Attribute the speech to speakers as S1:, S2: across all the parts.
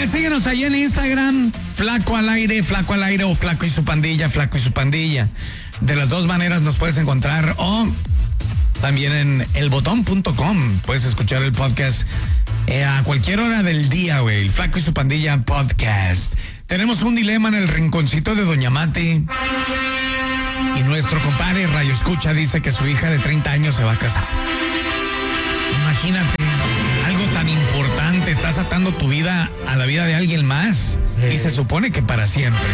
S1: Oye, síguenos ahí en Instagram, Flaco al aire o Flaco y su pandilla. De las dos maneras nos puedes encontrar, o también en elbotón.com. Puedes escuchar el podcast a cualquier hora del día, güey. El Flaco y su pandilla podcast. Tenemos un dilema en el rinconcito de Doña Mati. Y nuestro compadre Rayo Escucha dice que su hija de 30 años se va a casar. Imagínate, algo tan importante, estás atando tu vida a la vida de alguien más. Y se supone que para siempre.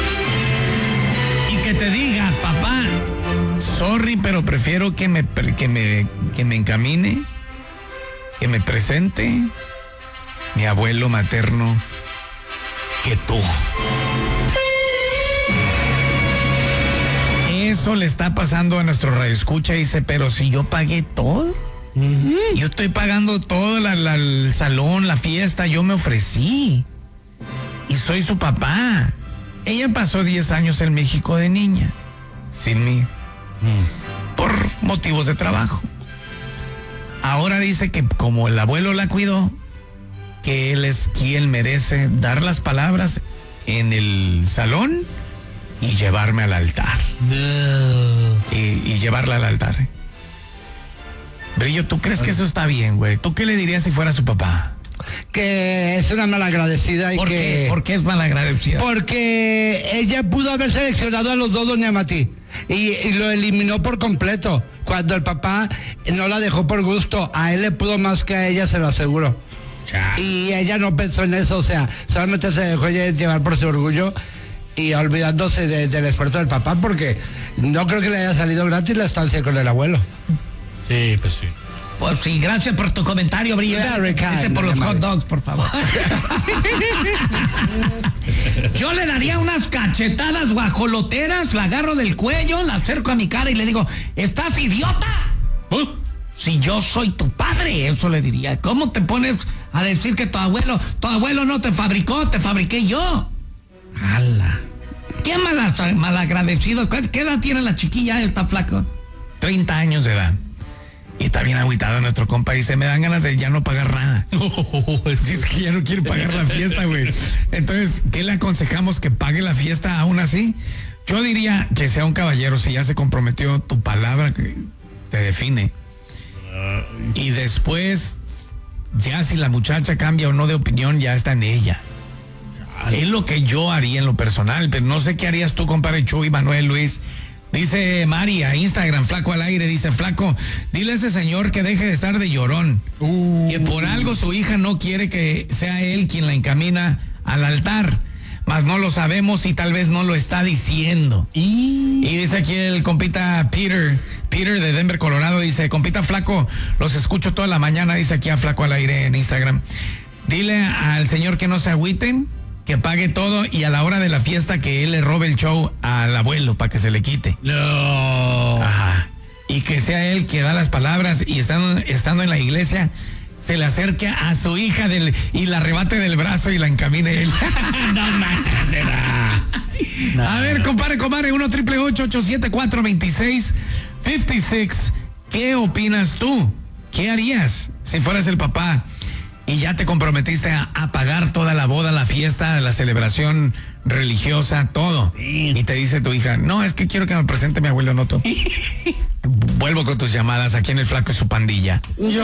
S1: Y que te diga, papá, sorry, pero prefiero que me encamine, que me presente mi abuelo materno que tú. Eso le está pasando a nuestro radioescucha. Dice, pero si yo pagué todo, yo estoy pagando todo, el salón, la fiesta, yo me ofrecí y soy su papá. Ella pasó 10 años en México de niña, sin mí, por motivos de trabajo. Ahora dice que como el abuelo la cuidó, que él es quien merece dar las palabras en el salón y llevarme al altar. No. Y llevarla al altar. Brillo, ¿tú crees que eso está bien, güey? ¿Tú qué le dirías si fuera su papá?
S2: Que es una malagradecida y
S1: ¿Por qué? ¿Por qué es malagradecida?
S2: Porque ella pudo haber seleccionado a los dos, doña Mati, y lo eliminó por completo. Cuando el papá no la dejó por gusto, a él le pudo más que a ella, se lo aseguro. Y ella no pensó en eso, o sea, solamente se dejó llevar por su orgullo y olvidándose del esfuerzo del papá, porque no creo que le haya salido gratis la estancia con el abuelo.
S3: Sí, pues sí.
S1: Pues sí, gracias por tu comentario, Brillo. Vete por los hot dogs, por favor. Yo le daría unas cachetadas guajoloteras, la agarro del cuello, la acerco a mi cara y le digo, ¿estás idiota? Si yo soy tu padre, eso le diría. ¿Cómo te pones a decir que tu abuelo no te fabricó, te fabriqué yo? ¡Hala! ¿Qué malagradecido? ¿Qué edad tiene la chiquilla esta, flaco? 30 años de edad. Y está bien agüitado nuestro compa. Dice, me dan ganas de ya no pagar nada. Es que ya no quiere pagar la fiesta, güey. Entonces, ¿qué le aconsejamos? ¿Que pague la fiesta aún así? Yo diría que sea un caballero. Si ya se comprometió, tu palabra que te define. Y después, ya si la muchacha cambia o no de opinión, ya está en ella. Es lo que yo haría en lo personal, pero no sé qué harías tú, compadre Chuy, Manuel, Luis. Dice Mari a Instagram, Flaco al aire, dice, Flaco, dile a ese señor que deje de estar de llorón, que por algo su hija no quiere que sea él quien la encamina al altar, mas no lo sabemos y tal vez no lo está diciendo. Y dice aquí el compita Peter de Denver, Colorado, dice, compita Flaco, los escucho toda la mañana, dice aquí a Flaco al aire en Instagram. Dile al señor que no se agüiten, que pague todo y a la hora de la fiesta que él le robe el show al abuelo para que se le quite.
S3: No.
S1: Ajá. Y que sea él que da las palabras y estando en la iglesia se le acerque a su hija y la arrebate del brazo y la encamine él.
S3: No manches.
S1: A ver, compadre, 1-888-874-2656. ¿Qué opinas tú? ¿Qué harías si fueras el papá y ya te comprometiste a pagar toda la boda, la fiesta, la celebración religiosa, todo? Y te dice tu hija, no, es que quiero que me presente mi abuelo Noto. Vuelvo con tus llamadas aquí en el Flaco y su pandilla.